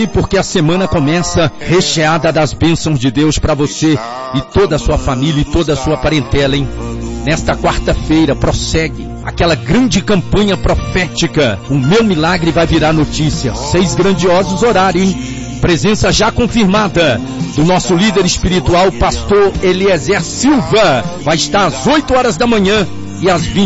Porque a semana começa recheada das bênçãos de Deus para você e toda a sua família e toda a sua parentela, hein? Nesta quarta-feira prossegue aquela grande campanha profética. O meu milagre vai virar notícia. 6 grandiosos horários, hein? Presença já confirmada do nosso líder espiritual, pastor Eliezer Silva. Vai estar às 8 horas da manhã e às 20.